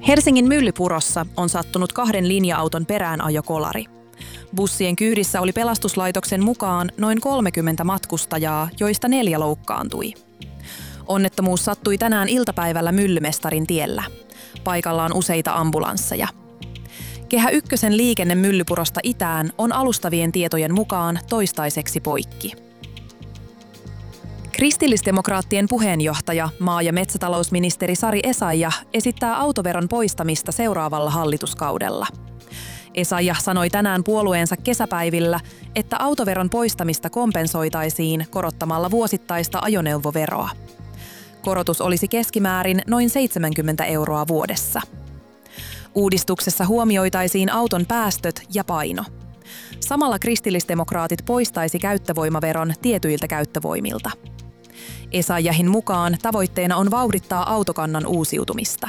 Helsingin Myllypurossa on sattunut 2 linja-auton peräänajokolari. Bussien kyydissä oli pelastuslaitoksen mukaan noin 30 matkustajaa, joista 4 loukkaantui. Onnettomuus sattui tänään iltapäivällä Myllymestarin tiellä. Paikalla on useita ambulansseja. Kehä Ykkösen liikenne Myllypurosta itään on alustavien tietojen mukaan toistaiseksi poikki. Kristillisdemokraattien puheenjohtaja, maa- ja metsätalousministeri Sari Essayah esittää autoveron poistamista seuraavalla hallituskaudella. Essayah sanoi tänään puolueensa kesäpäivillä, että autoveron poistamista kompensoitaisiin korottamalla vuosittaista ajoneuvoveroa. Korotus olisi keskimäärin noin 70 € vuodessa. Uudistuksessa huomioitaisiin auton päästöt ja paino. Samalla kristillisdemokraatit poistaisi käyttövoimaveron tietyiltä käyttövoimilta. Essayahin mukaan tavoitteena on vauhdittaa autokannan uusiutumista.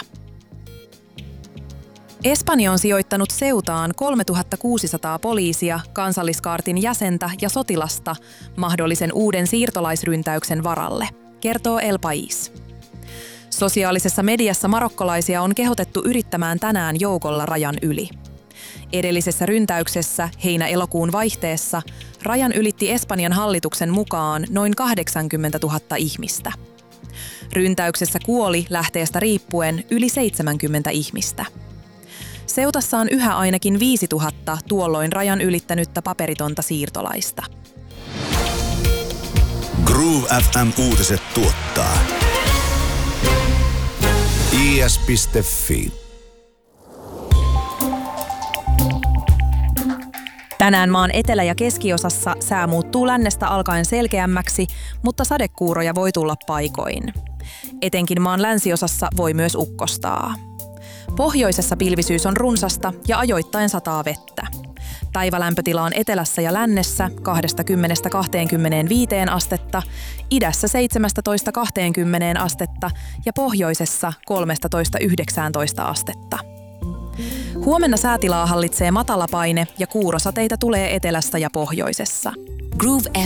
Espanja on sijoittanut Ceutaan 3600 poliisia, kansalliskaartin jäsentä ja sotilasta mahdollisen uuden siirtolaisryntäyksen varalle, kertoo El País. Sosiaalisessa mediassa marokkolaisia on kehotettu yrittämään tänään joukolla rajan yli. Edellisessä ryntäyksessä heinä-elokuun vaihteessa rajan ylitti Espanjan hallituksen mukaan noin 80 000 ihmistä. Ryntäyksessä kuoli lähteestä riippuen yli 70 ihmistä. Ceutassa on yhä ainakin 5000 tuolloin rajan ylittänyttä paperitonta siirtolaista. Groove FM uutiset tuottaa is.fi. Tänään maan etelä- ja keskiosassa sää muuttuu lännestä alkaen selkeämmäksi, mutta sadekuuroja voi tulla paikoin. Etenkin maan länsiosassa voi myös ukkostaa. Pohjoisessa pilvisyys on runsasta ja ajoittain sataa vettä. Päivälämpötila on etelässä ja lännessä 20–25 astetta, idässä 17–20 astetta ja pohjoisessa 13–19 astetta. Huomenna säätilaa hallitsee matalapaine ja kuurosateita tulee etelässä ja pohjoisessa. Groove